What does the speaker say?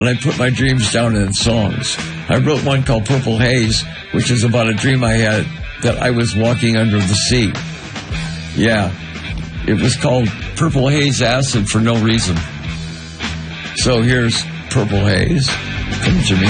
and I put my dreams down in songs. I wrote one called Purple Haze, which is about a dream I had that I was walking under the sea. Yeah, it was called Purple Haze Acid for no reason. So here's Purple Haze from Jimi